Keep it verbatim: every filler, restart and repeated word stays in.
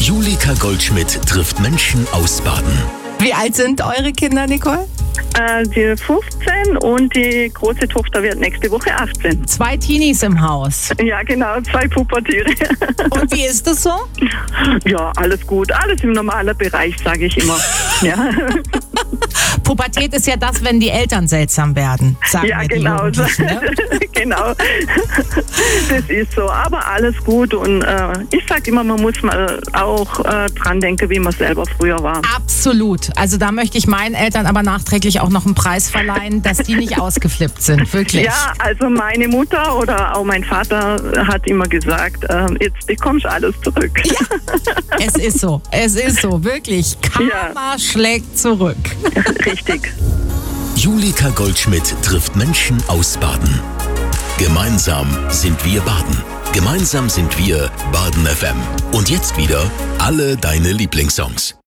Julika Goldschmidt trifft Menschen aus Baden. Wie alt sind eure Kinder, Nicole? Äh, die fünfzehn und die große Tochter wird nächste Woche achtzehn. Zwei Teenies im Haus. Ja, genau, zwei Pubertiere. Und wie ist das so? Ja, alles gut, alles im normalen Bereich, sage ich immer. Ja, Pubertät ist ja das, wenn die Eltern seltsam werden, sagen ja wir die genau. Jugendlichen, ne? Genau. Das ist so, aber alles gut. Und äh, ich sage immer, man muss mal auch äh, dran denken, wie man selber früher war. Absolut. Also da möchte ich meinen Eltern aber nachträglich auch noch einen Preis verleihen, dass die nicht ausgeflippt sind, wirklich. Ja, also meine Mutter oder auch mein Vater hat immer gesagt, äh, jetzt bekommst du alles zurück. Ja, es ist so, es ist so, wirklich. Karma Ja. schlägt zurück. Richtig. Julika Goldschmidt trifft Menschen aus Baden. Gemeinsam sind wir Baden. Gemeinsam sind wir Baden F M. Und jetzt wieder alle deine Lieblingssongs.